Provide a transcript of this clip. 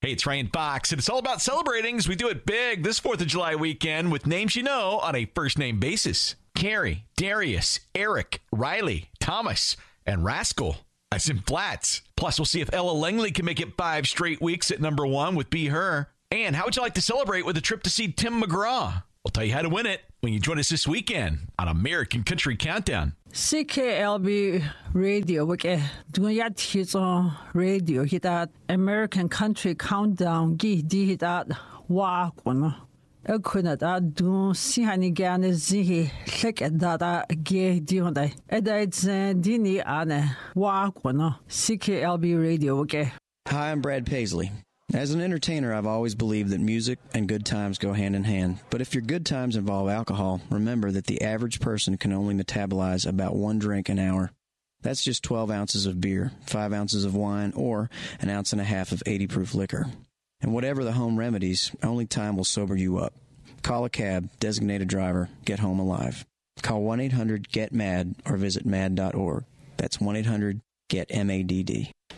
Hey, it's Ryan Fox, and it's all about celebrating as we do it big this 4th of July weekend with names you know on a first-name basis. Carrie, Darius, Eric, Riley, Thomas, and Rascal. As in flats. Plus, we'll see if Ella Langley can make it 5 straight weeks at number 1 with Be Her. And how would you like to celebrate with a trip to see Tim McGraw? We'll tell you how to win it when you join us this weekend on American Country Countdown. CKLB Radio, wake dunya tizo radio hitat American Country Countdown gi di hitat wa kono. Ekuna da dun sihani gane zihi lek da ge di honda. Eda it's dini ane wa kono. CKLB Radio, wake. Hi, I'm Brad Paisley. As an entertainer, I've always believed that music and good times go hand in hand. But if your good times involve alcohol, remember that the average person can only metabolize about 1 drink an hour. That's just 12 ounces of beer, 5 ounces of wine, or 1.5 ounces of 80 proof liquor. And whatever the home remedies, only time will sober you up. Call a cab, designate a driver, get home alive. Call 1-800-GET-MAD or visit mad.org. That's 1-800-GET-MADD.